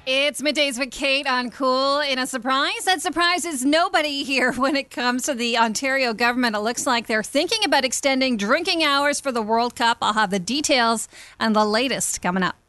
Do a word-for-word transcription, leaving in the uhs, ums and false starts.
It's Middays with Kate on Cool. In a surprise that surprises nobody here when it comes to the Ontario government. It looks like they're thinking about extending drinking hours for the World Cup. I'll have the details and the latest coming up.